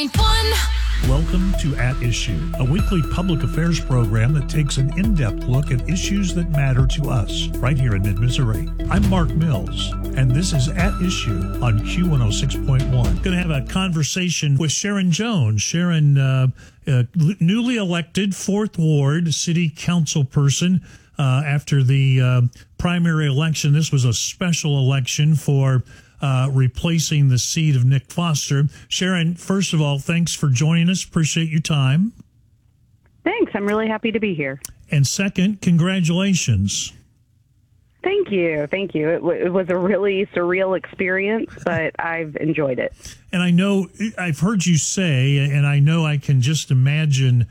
One. Welcome to At Issue, a weekly public affairs program that takes an in-depth look at issues that matter to us right here in mid-Missouri. I'm Mark Mills, and this is At Issue on Q106.1. Going to have a conversation with Sharon Jones. Sharon, newly elected 4th Ward City Council person after the primary election. This was a special election for replacing the seat of Nick Foster. Sharon, first of all, thanks for joining us. Appreciate your time. Thanks. I'm really happy to be here. And second, congratulations. Thank you. Thank you. It was a really surreal experience, but I've enjoyed it. And I know I've heard you say, and I know I can just imagine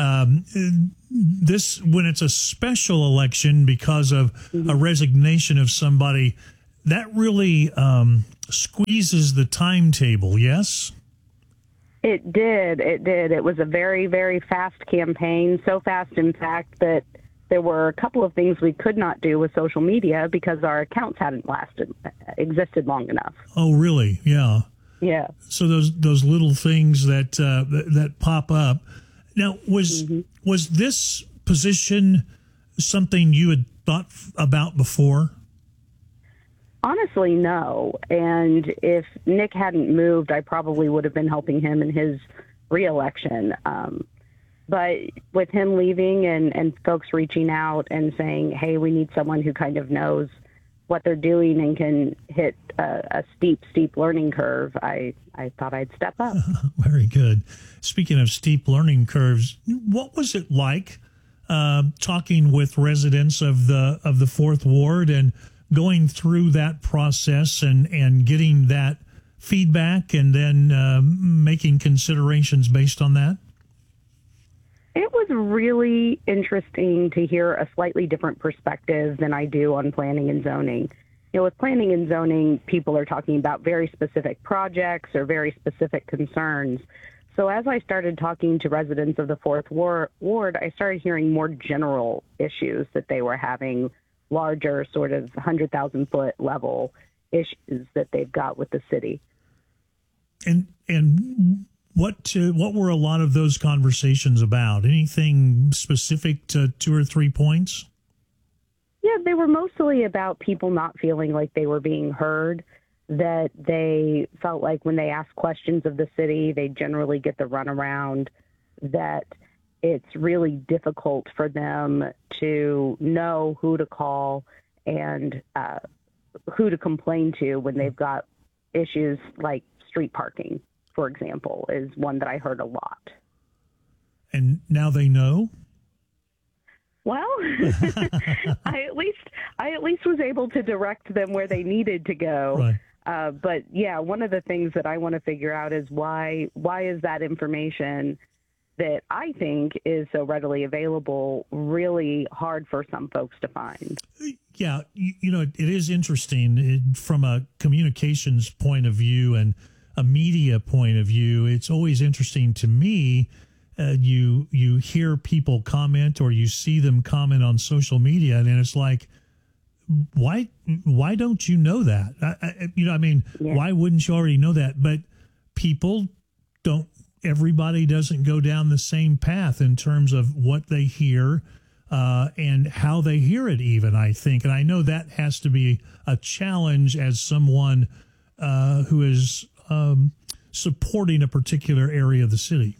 this when it's a special election because of a resignation of somebody, that really squeezes the timetable, yes? It did. It did. It was a very, very fast campaign, so fast, in fact, that there were a couple of things we could not do with social media because our accounts hadn't existed long enough. Oh, really? Yeah. Yeah. So those little things that pop up. Now, was this position something you had thought about before? Honestly, no. And if Nick hadn't moved, I probably would have been helping him in his reelection. But with him leaving and folks reaching out and saying, hey, we need someone who kind of knows what they're doing and can hit a steep learning curve, I thought I'd step up. Very good. Speaking of steep learning curves, what was it like talking with residents of the 4th Ward and going through that process and getting that feedback and then making considerations based on that? It was really interesting to hear a slightly different perspective than I do on planning and zoning. You know, with planning and zoning, people are talking about very specific projects or very specific concerns. So as I started talking to residents of the 4th Ward, I started hearing more general issues that they were having, larger sort of 100,000-foot level issues that they've got with the city. And what were a lot of those conversations about? Anything specific to 2 or 3 points? Yeah, they were mostly about people not feeling like they were being heard, that they felt like when they asked questions of the city, they generally get the runaround, that it's really difficult for them to know who to call and who to complain to when they've got issues like street parking, for example, is one that I heard a lot. And now they know? Well, I at least was able to direct them where they needed to go. Right. But yeah, one of the things that I want to figure out is why is that information that I think is so readily available really hard for some folks to find. Yeah, you know, it is interesting from a communications point of view and a media point of view. It's always interesting to me. You hear people comment or you see them comment on social media, and it's like, why don't you know that? Yeah. Why wouldn't you already know that? But people don't. Everybody doesn't go down the same path in terms of what they hear and how they hear it even, I think. And I know that has to be a challenge as someone who is supporting a particular area of the city.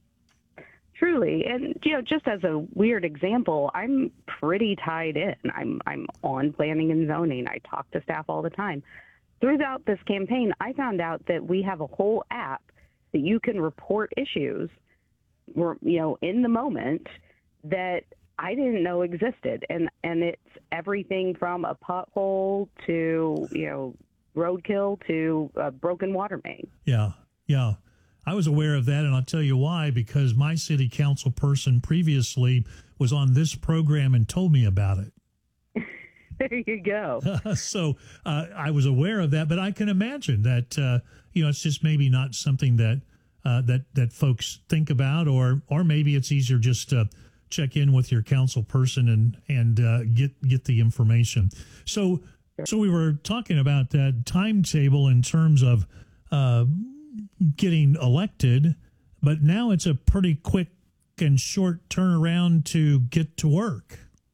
Truly. And, you know, just as a weird example, I'm pretty tied in. I'm on planning and zoning. I talk to staff all the time. Throughout this campaign, I found out that we have a whole app that you can report issues, you know, in the moment that I didn't know existed. And it's everything from a pothole to, you know, roadkill to a broken water main. Yeah. I was aware of that, and I'll tell you why, because my city council person previously was on this program and told me about it. There you go. So I was aware of that, but I can imagine that, it's just maybe not something that that folks think about, or maybe it's easier just to check in with your council person and get the information. So we were talking about that timetable in terms of getting elected, but now it's a pretty quick and short turnaround to get to work.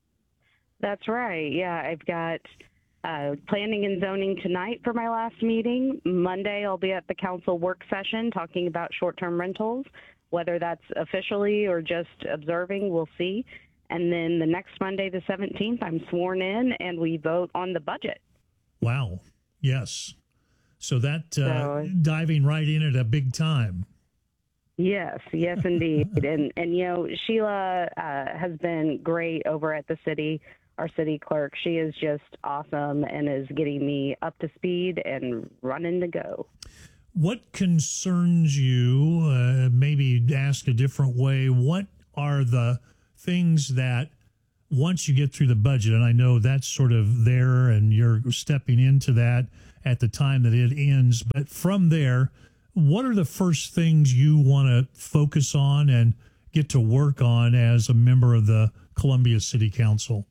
That's right. Yeah, I've got planning and zoning tonight for my last meeting. Monday, I'll be at the council work session talking about short-term rentals, whether that's officially or just observing, we'll see. And then the next Monday, the 17th, I'm sworn in and we vote on the budget. Wow. Yes. So that diving right in at a big time. Yes, indeed. and you know, Sheila has been great over at the city, our city clerk. She is just awesome and is getting me up to speed and running to go. What concerns you? Maybe ask a different way. What are the things that once you get through the budget, and I know that's sort of there and you're stepping into that at the time that it ends, but from there, what are the first things you want to focus on and get to work on as a member of the Columbia City Council?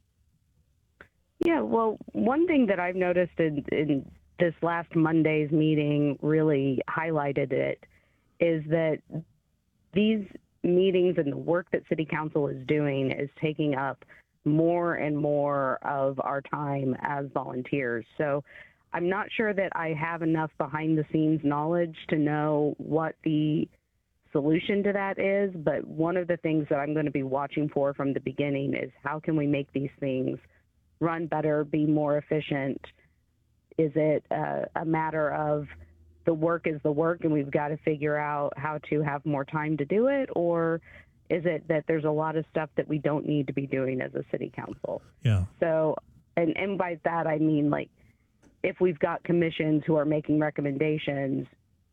Yeah, well, one thing that I've noticed in this last Monday's meeting really highlighted it is that these meetings and the work that City Council is doing is taking up more and more of our time as volunteers. So I'm not sure that I have enough behind the scenes knowledge to know what the solution to that is, but one of the things that I'm going to be watching for from the beginning is how can we make these things run better, be more efficient? Is it a matter of the work is the work and we've got to figure out how to have more time to do it? Or is it that there's a lot of stuff that we don't need to be doing as a city council? Yeah. So, and by that, I mean, like, if we've got commissions who are making recommendations,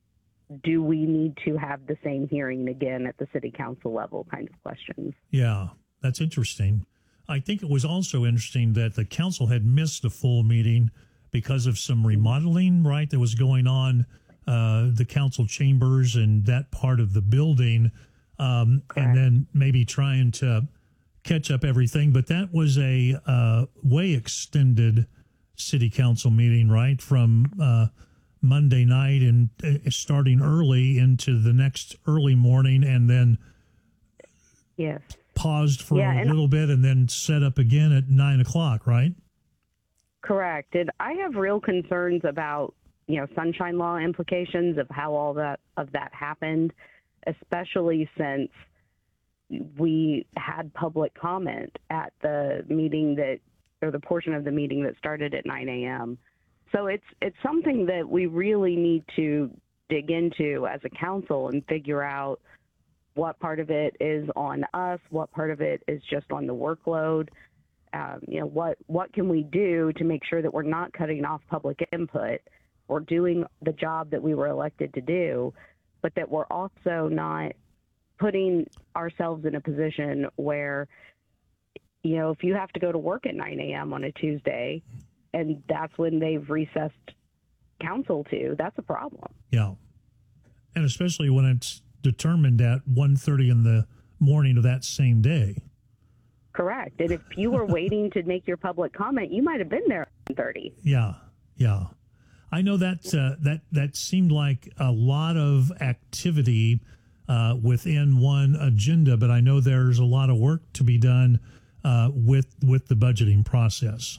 do we need to have the same hearing again at the city council level kind of questions? Yeah, that's interesting. I think it was also interesting that the council had missed a full meeting because of some remodeling, right, that was going on, the council chambers and that part of the building, and then maybe trying to catch up everything. But that was a way extended city council meeting, right, from Monday night and starting early into the next early morning, and then paused for a little bit and then set up again at 9 o'clock, right? Correct. And I have real concerns about, you know, sunshine law implications of how all that happened, especially since we had public comment at the meeting or the portion of the meeting that started at 9 a.m. So it's something that we really need to dig into as a council and figure out what part of it is on us, what part of it is just on the workload. You know, what can we do to make sure that we're not cutting off public input or doing the job that we were elected to do, but that we're also not putting ourselves in a position where, you know, if you have to go to work at 9 a.m. on a Tuesday and that's when they've recessed council to, that's a problem. Yeah. And especially when it's determined at 1:30 in the morning of that same day. Correct. And if you were waiting to make your public comment, you might have been there at 1:30. Yeah. Yeah. I know that that seemed like a lot of activity within one agenda, but I know there's a lot of work to be done with the budgeting process.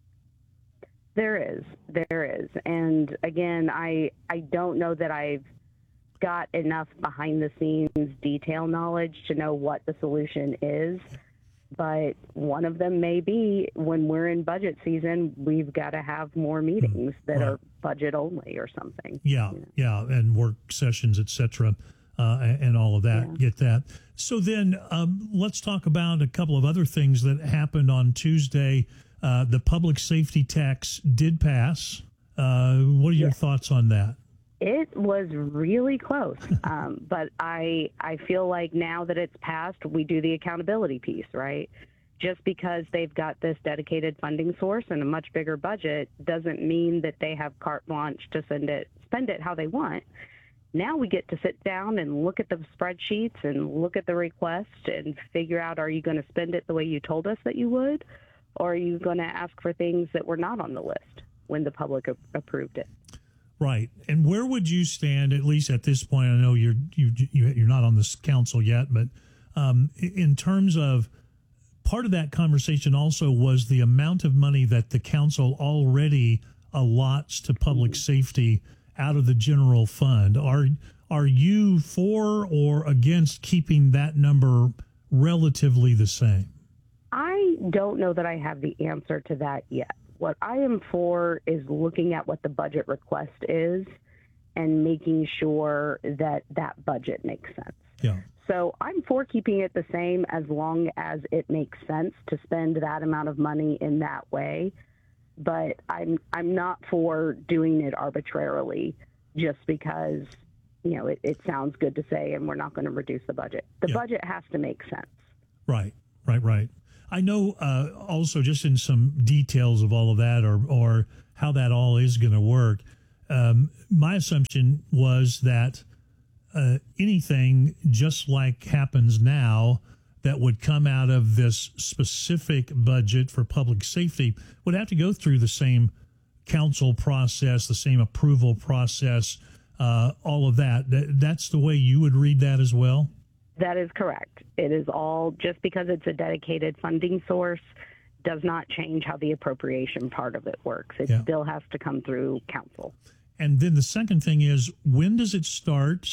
There is. And again, I don't know that I've got enough behind the scenes detail knowledge to know what the solution is. But one of them may be when we're in budget season, we've got to have more meetings that are budget only or something. Yeah, yeah, and work sessions, et cetera, and all of that. Yeah. Get that. So then let's talk about a couple of other things that happened on Tuesday. The public safety tax did pass. What are your thoughts on that? It was really close, but I feel like now that it's passed, we do the accountability piece, right? Just because they've got this dedicated funding source and a much bigger budget doesn't mean that they have carte blanche to spend it how they want. Now we get to sit down and look at the spreadsheets and look at the request and figure out, are you going to spend it the way you told us that you would, or are you going to ask for things that were not on the list when the public approved it? Right. And where would you stand, at least at this point? I know you're not on this council yet, but in terms of part of that conversation also was the amount of money that the council already allots to public safety out of the general fund. Are you for or against keeping that number relatively the same? I don't know that I have the answer to that yet. What I am for is looking at what the budget request is and making sure that that budget makes sense. Yeah. So I'm for keeping it the same as long as it makes sense to spend that amount of money in that way. But I'm not for doing it arbitrarily just because, it sounds good to say and we're not going to reduce the budget. The budget has to make sense. Right. I know also just in some details of all of that or how that all is going to work, my assumption was that anything just like happens now that would come out of this specific budget for public safety would have to go through the same council process, the same approval process, all of that. That's the way you would read that as well? That is correct. It is all, just because it's a dedicated funding source does not change how the appropriation part of it works. It still has to come through council. And then the second thing is, when does it start?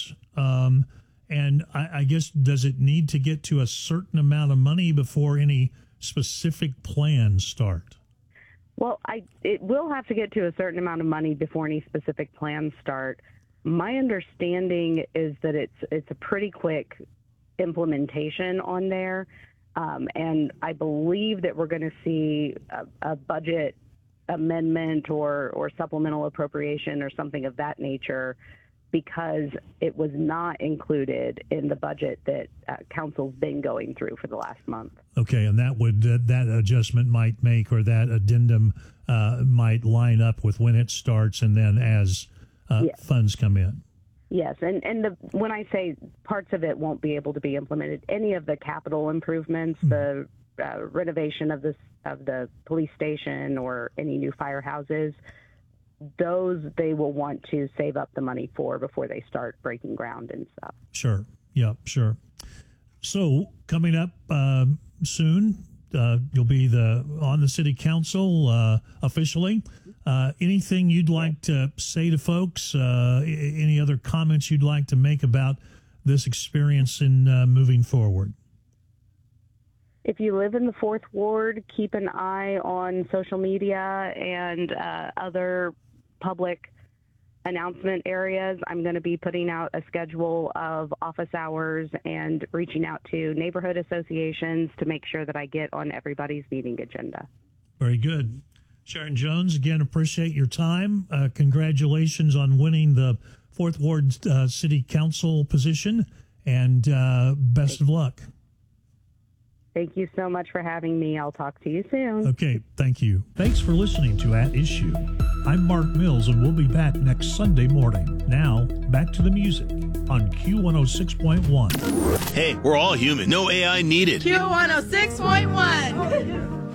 And I guess, does it need to get to a certain amount of money before any specific plans start? Well, it will have to get to a certain amount of money before any specific plans start. My understanding is that it's a pretty quick implementation on there, and I believe that we're going to see a budget amendment or supplemental appropriation or something of that nature, because it was not included in the budget that council's been going through for the last month. Okay, and that would that adjustment might make, or that addendum might line up with when it starts and then as funds come in. Yes, and when I say parts of it won't be able to be implemented, any of the capital improvements, the renovation of the police station or any new firehouses, those they will want to save up the money for before they start breaking ground and stuff. Sure. Yeah, sure. So coming up soon, you'll be on the city council officially. Anything you'd like to say to folks? Any other comments you'd like to make about this experience in moving forward? If you live in the Fourth Ward, keep an eye on social media and other public announcement areas. I'm going to be putting out a schedule of office hours and reaching out to neighborhood associations to make sure that I get on everybody's meeting agenda. Very good. Sharon Jones, again, appreciate your time. Congratulations on winning the Fourth Ward City Council position, and best of luck. Thank you so much for having me. I'll talk to you soon. Okay, thank you. Thanks for listening to At Issue. I'm Mark Mills, and we'll be back next Sunday morning. Now, back to the music on Q106.1. Hey, we're all human. No AI needed. Q106.1.